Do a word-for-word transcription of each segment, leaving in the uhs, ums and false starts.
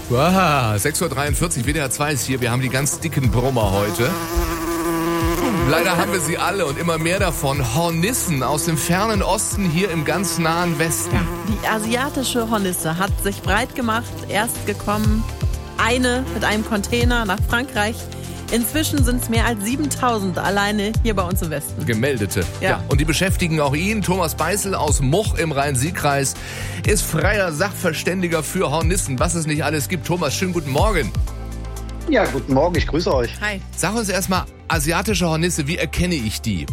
Wow, sechs Uhr dreiundvierzig, W D R zwei ist hier. Wir haben die ganz dicken Brummer heute. Leider haben wir sie alle und immer mehr davon. Hornissen aus dem fernen Osten hier im ganz nahen Westen. Die asiatische Hornisse hat sich breit gemacht. Erst gekommen eine mit einem Container nach Frankreich. Inzwischen sind es mehr als siebentausend alleine hier bei uns im Westen. Gemeldete. Ja. ja. Und die beschäftigen auch ihn. Thomas Beißel aus Much im Rhein-Sieg-Kreis ist freier Sachverständiger für Hornissen. Was es nicht alles gibt. Thomas, schönen guten Morgen. Ja, guten Morgen, ich grüße euch. Hi. Sag uns erstmal, asiatische Hornisse, wie erkenne ich die?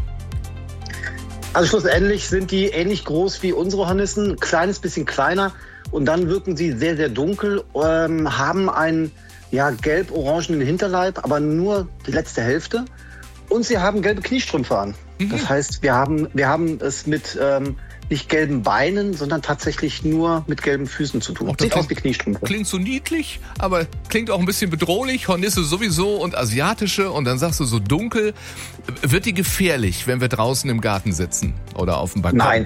Also schlussendlich sind die ähnlich groß wie unsere Hornissen, ein kleines bisschen kleiner und dann wirken sie sehr, sehr dunkel, ähm, haben einen ja, gelb-orangenen Hinterleib, aber nur die letzte Hälfte und sie haben gelbe Kniestrümpfe an. Mhm. Das heißt, wir haben, wir haben es mit ähm, nicht gelben Beinen, sondern tatsächlich nur mit gelben Füßen zu tun. Sieht aus wie Kniestrümpfe. Klingt so niedlich, aber klingt auch ein bisschen bedrohlich. Hornisse sowieso und asiatische und dann sagst du so dunkel. Wird die gefährlich, wenn wir draußen im Garten sitzen oder auf dem Balkon? Nein.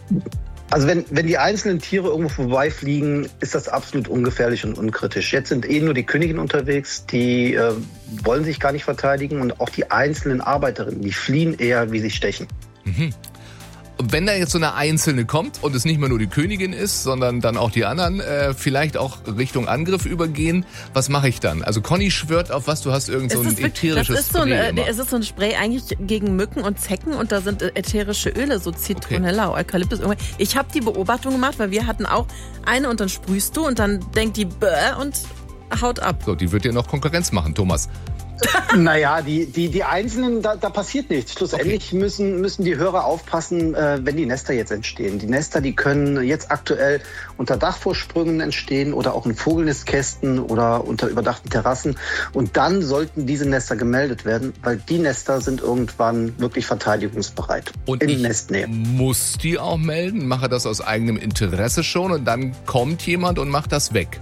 Also wenn, wenn die einzelnen Tiere irgendwo vorbeifliegen, ist das absolut ungefährlich und unkritisch. Jetzt sind eh nur die Königinnen unterwegs, die äh, wollen sich gar nicht verteidigen und auch die einzelnen Arbeiterinnen, die fliehen eher, wie sie stechen. Mhm. Und wenn da jetzt so eine Einzelne kommt und es nicht mehr nur die Königin ist, sondern dann auch die anderen äh, vielleicht auch Richtung Angriff übergehen, was mache ich dann? Also Conny schwört auf was, du hast irgend so ein wirklich, ätherisches das ist so ein, Spray. Es ist so ein Spray eigentlich gegen Mücken und Zecken und da sind ätherische Öle, so Zitronella, okay. Eukalyptus. Ich habe die Beobachtung gemacht, weil wir hatten auch eine und dann sprühst du und dann denkt die bäh und haut ab. So, die wird dir noch Konkurrenz machen, Thomas. Naja, die, die, die Einzelnen, da, da passiert nichts. Schlussendlich okay. müssen, müssen die Hörer aufpassen, äh, wenn die Nester jetzt entstehen. Die Nester, die können jetzt aktuell unter Dachvorsprüngen entstehen oder auch in Vogelnestkästen oder unter überdachten Terrassen. Und dann sollten diese Nester gemeldet werden, weil die Nester sind irgendwann wirklich verteidigungsbereit. Und in ich Nestnähe. Muss die auch melden, mache das aus eigenem Interesse schon und dann kommt jemand und macht das weg.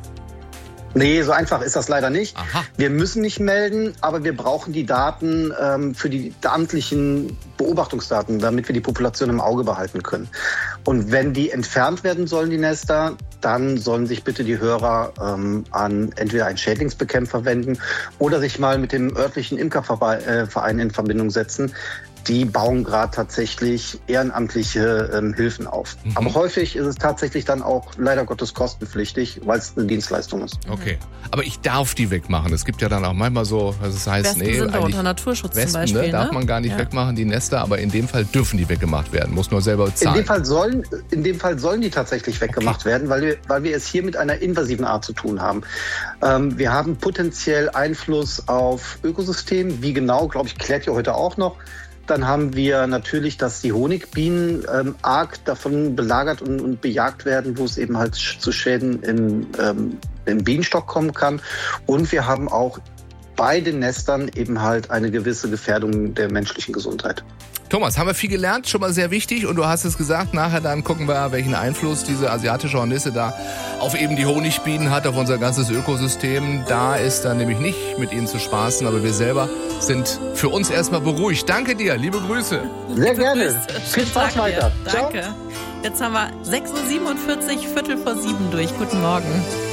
Nee, so einfach ist das leider nicht. Aha. Wir müssen nicht melden, aber wir brauchen die Daten ähm, für die amtlichen Beobachtungsdaten, damit wir die Population im Auge behalten können. Und wenn die entfernt werden sollen, die Nester, dann sollen sich bitte die Hörer ähm, an entweder einen Schädlingsbekämpfer wenden oder sich mal mit dem örtlichen Imkerverein in Verbindung setzen. Die bauen gerade tatsächlich ehrenamtliche ähm, Hilfen auf. Mhm. Aber häufig ist es tatsächlich dann auch leider Gottes kostenpflichtig, weil es eine Dienstleistung ist. Okay, aber ich darf die wegmachen. Es gibt ja dann auch manchmal so, das heißt, Wespen nee, sind unter Naturschutz Wespen, zum Beispiel, ne, darf ne? man gar nicht ja. wegmachen, die Nester, aber in dem Fall dürfen die weggemacht werden, muss nur selber zahlen. In dem Fall sollen, in dem Fall sollen die tatsächlich weggemacht okay. werden, weil wir, weil wir es hier mit einer invasiven Art zu tun haben. Ähm, wir haben potenziell Einfluss auf Ökosystem. Wie genau, glaube ich, klärt ihr heute auch noch. Dann haben wir natürlich, dass die Honigbienen ähm, arg davon belagert und, und bejagt werden, wo es eben halt zu Schäden im, ähm, im Bienenstock kommen kann. Und wir haben auch bei den Nestern eben halt eine gewisse Gefährdung der menschlichen Gesundheit. Thomas, haben wir viel gelernt, schon mal sehr wichtig. Und du hast es gesagt, nachher dann gucken wir, welchen Einfluss diese asiatische Hornisse da auf eben die Honigbienen hat, auf unser ganzes Ökosystem. Da ist dann nämlich nicht mit ihnen zu spaßen, aber wir selber sind für uns erstmal beruhigt. Danke dir, liebe Grüße. Sehr gerne. Viel Spaß weiter. Danke. Jetzt haben wir sechs Uhr siebenundvierzig, Viertel vor sieben durch. Guten Morgen.